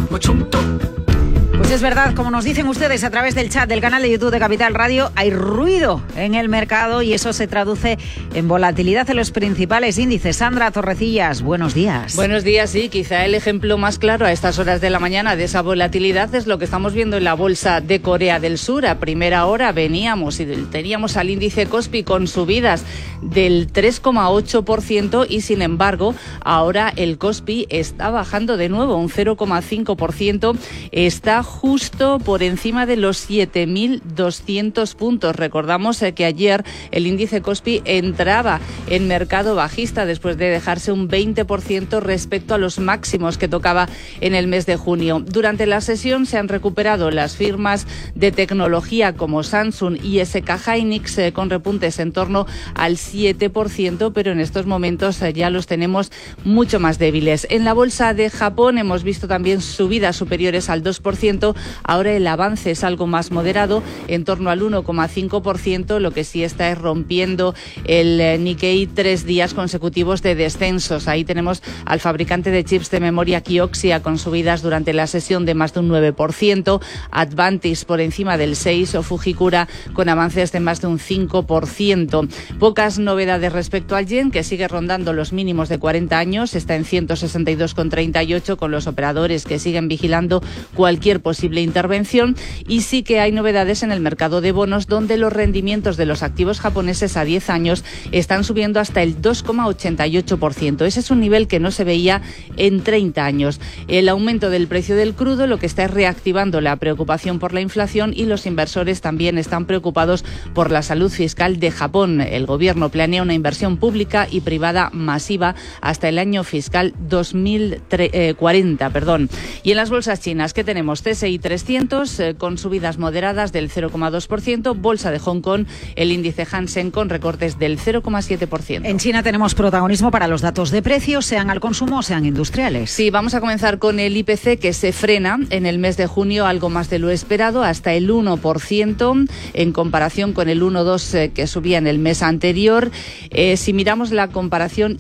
Pues es verdad, como nos dicen ustedes a través del chat del canal de YouTube de Capital Radio, hay ruido en el mercado y eso se traduce en volatilidad en los principales índices. Sandra Torrecillas, buenos días. Buenos días, sí. Quizá el ejemplo más claro a estas horas de la mañana de esa volatilidad es lo que estamos viendo en la bolsa de Corea del Sur. A primera hora veníamos y teníamos al índice Kospi con subidas del 3,8% y sin embargo ahora el Kospi está bajando de nuevo un 0,5%. Está justo por encima de los 7.200 puntos. Recordamos que ayer el índice Kospi entraba en mercado bajista después de dejarse un 20% respecto a los máximos que tocaba en el mes de junio. Durante la sesión se han recuperado las firmas de tecnología como Samsung y SK Hynix con repuntes en torno al 7%, pero en estos momentos ya los tenemos mucho más débiles. En la bolsa de Japón hemos visto también subidas superiores al 2%. Ahora el avance es algo más moderado, en torno al 1,5%, lo que sí está es rompiendo el Nikkei 3 días consecutivos de descensos. Ahí tenemos al fabricante de chips de memoria Kioxia con subidas durante la sesión de más de un 9%, Advantis por encima del 6% o Fujikura con avances de más de un 5%. Pocas novedades respecto al yen, que sigue rondando los mínimos de 40 años, está en 162,38 con los operadores que siguen vigilando cualquier posible intervención, y sí que hay novedades en el mercado de bonos donde los rendimientos de los activos japoneses a 10 años están subiendo hasta el 2,88%. Ese es un nivel que no se veía en 30 años. El aumento del precio del crudo lo que está es reactivando la preocupación por la inflación y los inversores también están preocupados por la salud fiscal de Japón. El gobierno planea una inversión pública y privada masiva hasta el año fiscal 2040. Y en las bolsas chinas, ¿qué tenemos? CSI 300 con subidas moderadas del 0,2%, bolsa de Hong Kong, el índice Hansen con recortes del 0,7%. En China tenemos protagonismo para los datos de precios, sean al consumo o sean industriales. Sí, vamos a comenzar con el IPC, que se frena en el mes de junio algo más de lo esperado, hasta el 1% en comparación con el 1,2% que subía en el mes anterior. Si miramos la comparación